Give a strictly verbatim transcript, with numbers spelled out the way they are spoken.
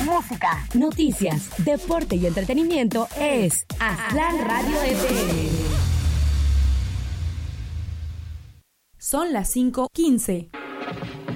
música, noticias, deporte y entretenimiento es Aztlán Radio F M. Son las cinco quince.